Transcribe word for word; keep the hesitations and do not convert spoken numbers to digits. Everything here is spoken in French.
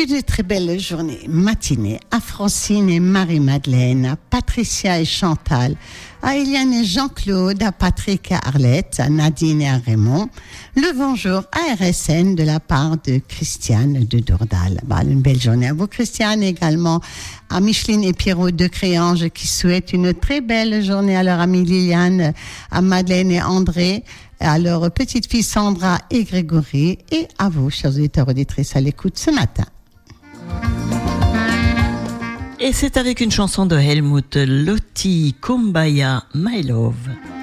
de très belles journées, matinées à Francine et Marie-Madeleine, à Patricia et Chantal, à Eliane et Jean-Claude, à Patrick et Arlette, à Nadine et à Raymond. Le bonjour à R S N de la part de Christiane de Dourdal. Bah, une belle journée à vous, Christiane, également à Micheline et Pierrot de Créange qui souhaitent une très belle journée à leur amie Liliane, à Madeleine et André, à leur petite fille Sandra et Grégory, et à vous, chers auditeurs auditrices à l'écoute ce matin. Et c'est avec une chanson de Helmut Lotti, Kumbaya, My Love.